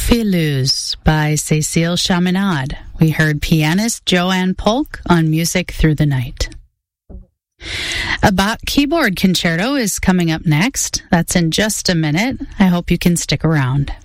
Filus by Cécile Chaminade. We heard pianist Joanne Polk on Music Through the Night. A Bach keyboard concerto is coming up next. That's in just a minute. I hope you can stick around.